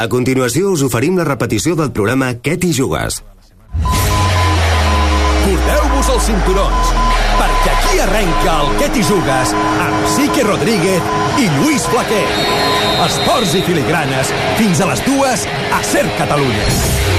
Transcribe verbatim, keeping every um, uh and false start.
A continuació us oferim la repetició del programa Què t'hi jugues? Cordeu-vos els cinturons, perquè aquí arrenca el Què t'hi jugues amb Sique Rodríguez i Lluís Flaquer. Esports i filigranes fins a les dues a Ser Catalunya.